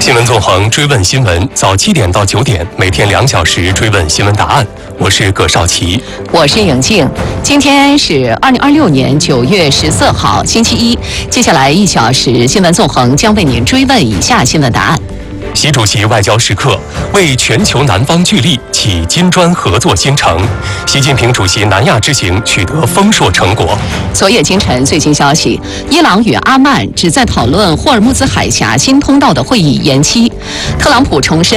新闻纵横，追问新闻，早7点到9点，每天2小时追问新闻答案。我是葛少奇， 我是颖静。今天是2026年9月14号，星期一。接下来1小时，新闻纵横将为您追问以下新闻答案。 习主席外交时刻，为全球南方聚力启金砖合作新程。习近平主席南亚之行取得丰硕成果。 昨夜今晨最新消息，伊朗与阿曼旨在讨论霍尔木兹海峡新通道的会议延期。特朗普重申